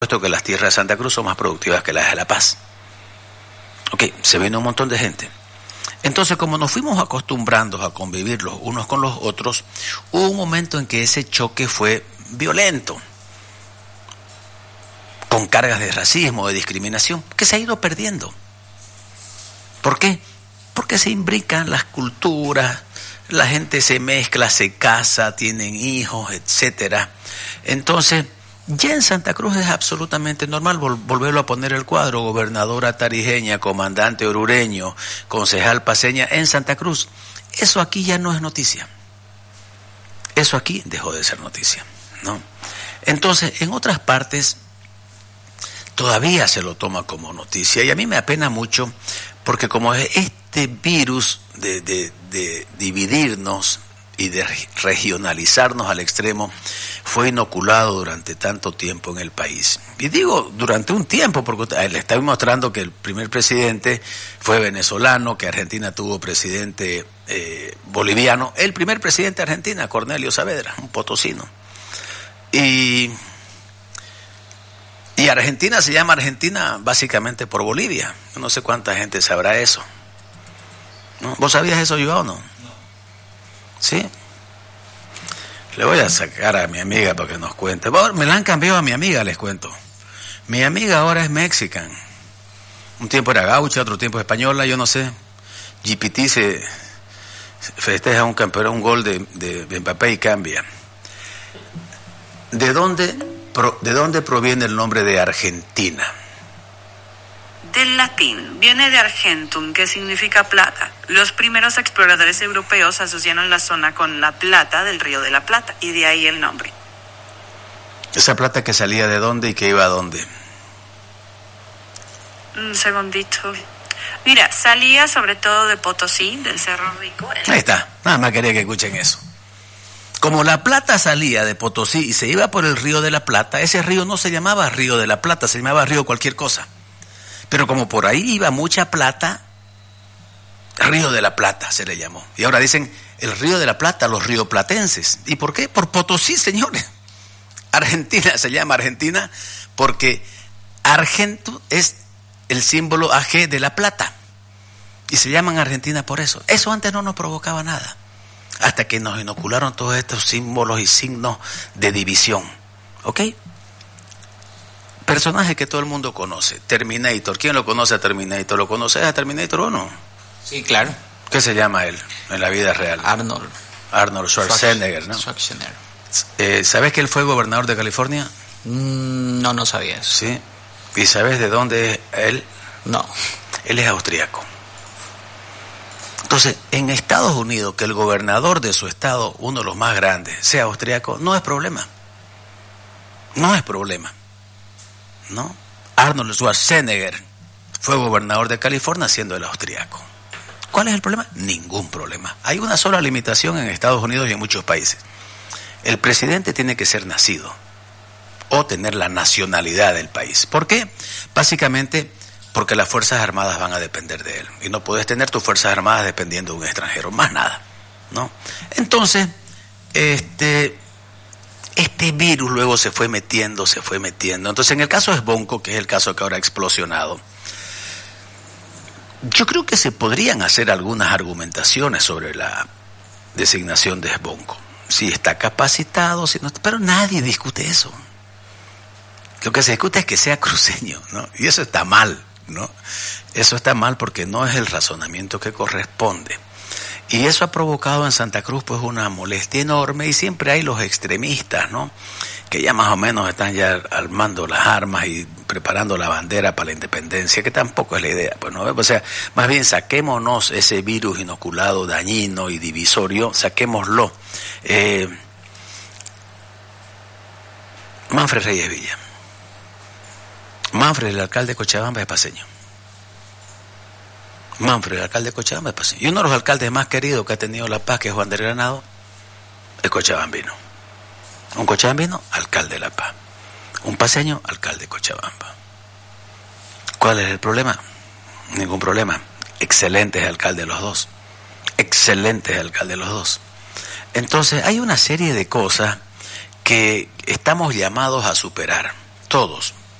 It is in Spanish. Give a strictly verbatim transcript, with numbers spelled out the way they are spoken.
Puesto que las tierras de Santa Cruz son más productivas que las de La Paz. Ok, se vino un montón de gente. Entonces, como nos fuimos acostumbrando a convivir los unos con los otros, hubo un momento en que ese choque fue violento, con cargas de racismo, de discriminación, que se ha ido perdiendo. ¿Por qué? Porque se imbrican las culturas, la gente se mezcla, se casa, tienen hijos, etcétera. Entonces, ya en Santa Cruz es absolutamente normal vol- volverlo a poner el cuadro: gobernadora tarijeña, comandante orureño, concejal paceña en Santa Cruz. Eso aquí ya no es noticia. Eso aquí dejó de ser noticia, ¿no? Entonces, en otras partes todavía se lo toma como noticia, y a mí me apena mucho, porque como este virus de, de, de dividirnos y de regionalizarnos al extremo fue inoculado durante tanto tiempo en el país. Y digo durante un tiempo porque le estoy mostrando que el primer presidente fue venezolano, que Argentina tuvo presidente eh, boliviano, el primer presidente de Argentina, Cornelio Saavedra, un potosino. Y, y Argentina se llama Argentina básicamente por Bolivia. Yo no sé cuánta gente sabrá eso, ¿no? ¿Vos sabías eso, yo o no? ¿Sí? Le voy a sacar a mi amiga para que nos cuente. Bueno, me la han cambiado a mi amiga, les cuento. Mi amiga ahora es mexican. Un tiempo era gaucha, otro tiempo española, yo no sé. G P T se festeja un campeón, un gol de, de, de Mbappé y cambia. ¿De dónde, pro, ¿De dónde proviene el nombre de Argentina? Del latín, viene de argentum, que significa plata. Los primeros exploradores europeos asociaron la zona con la plata del Río de la Plata, y de ahí el nombre. ¿Esa plata que salía de dónde y que iba a dónde? Un segundito. Mira, salía sobre todo de Potosí, del Cerro Rico. Ahí está, nada más quería que escuchen eso. Como la plata salía de Potosí y se iba por el Río de la Plata, ese río no se llamaba Río de la Plata, se llamaba Río cualquier cosa. Pero como por ahí iba mucha plata, Río de la Plata se le llamó. Y ahora dicen el Río de la Plata, los rioplatenses. ¿Y por qué? Por Potosí, señores. Argentina se llama Argentina porque argento es el símbolo A G de la plata. Y se llaman Argentina por eso. Eso antes no nos provocaba nada. Hasta que nos inocularon todos estos símbolos y signos de división. ¿Ok? Personaje que todo el mundo conoce, Terminator. ¿Quién lo conoce a Terminator? ¿Lo conoces a Terminator o no? Sí, claro. ¿Qué se llama él en la vida real? Arnold. Arnold Schwarzenegger, ¿no? Schwarzenegger. Eh, ¿Sabes que él fue gobernador de California? Mm, no, no sabía eso. Sí. ¿Y sabes de dónde es él? No. Él es austríaco. Entonces, en Estados Unidos, que el gobernador de su estado, uno de los más grandes, sea austríaco, no es problema. No es problema. ¿No? Arnold Schwarzenegger fue gobernador de California siendo el austríaco. ¿Cuál es el problema? Ningún problema. Hay una sola limitación en Estados Unidos y en muchos países. El presidente tiene que ser nacido o tener la nacionalidad del país. ¿Por qué? Básicamente porque las Fuerzas Armadas van a depender de él. Y no puedes tener tus Fuerzas Armadas dependiendo de un extranjero, más nada, ¿no? Entonces, este... Este virus luego se fue metiendo, se fue metiendo. Entonces, en el caso de Sbonco, que es el caso que ahora ha explosionado, yo creo que se podrían hacer algunas argumentaciones sobre la designación de Sbonco. Si está capacitado, si no, pero nadie discute eso. Lo que se discute es que sea cruceño, ¿no? Y eso está mal, ¿no? Eso está mal porque no es el razonamiento que corresponde. Y eso ha provocado en Santa Cruz pues una molestia enorme, y siempre hay los extremistas, ¿no? Que ya más o menos están ya armando las armas y preparando la bandera para la independencia, que tampoco es la idea, pues, ¿no? O sea, más bien saquémonos ese virus inoculado, dañino y divisorio, saquémoslo. Eh, Manfred Reyes Villa. Manfred, el alcalde de Cochabamba, es paceño. Manfred, el alcalde de Cochabamba, es paceño. Y uno de los alcaldes más queridos que ha tenido La Paz, que es Juan del Granado, es cochabambino. Un cochabambino, alcalde de La Paz. Un paceño, alcalde de Cochabamba. ¿Cuál es el problema? Ningún problema. Excelentes alcaldes los dos. Excelentes alcaldes los dos. Entonces, hay una serie de cosas que estamos llamados a superar, todos.